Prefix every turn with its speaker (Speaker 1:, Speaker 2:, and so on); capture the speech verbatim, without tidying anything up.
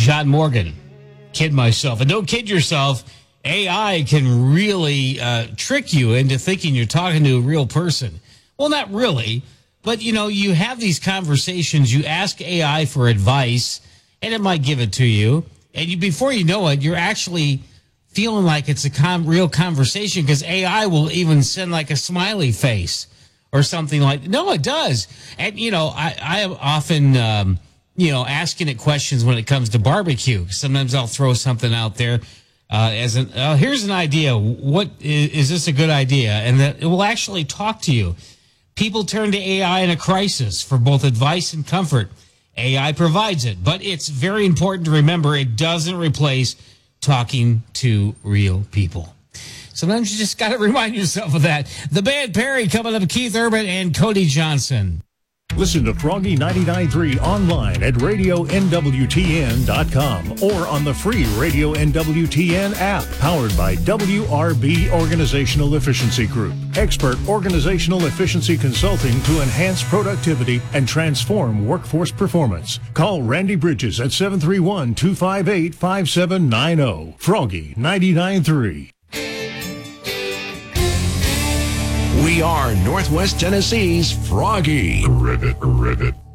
Speaker 1: John Morgan. Kid myself. And don't kid yourself. A I can really uh, trick you into thinking you're talking to a real person. Well, not really. But, you know, you have these conversations. You ask A I for advice, and it might give it to you. And you, before you know it, you're actually feeling like it's a con- real conversation because A I will even send like a smiley face or something like that. No, it does. And, you know, I, I am often, um, you know, asking it questions when it comes to barbecue. Sometimes I'll throw something out there uh, as an, uh, here's an idea. What is, is this a good idea? And that it will actually talk to you. People turn to A I in a crisis for both advice and comfort. A I provides it, but it's very important to remember it doesn't replace talking to real people. Sometimes you just got to remind yourself of that. The Band Perry coming up, Keith Urban and Cody Johnson.
Speaker 2: Listen to Froggy ninety-nine point three online at radio N W T N dot com or on the free Radio N W T N app, powered by W R B Organizational Efficiency Group. Expert organizational efficiency consulting to enhance productivity and transform workforce performance. Call Randy Bridges at seven three one, two five eight, five seven nine zero. Froggy ninety-nine point three.
Speaker 3: We are Northwest Tennessee's Froggy.
Speaker 4: Rivet, rivet.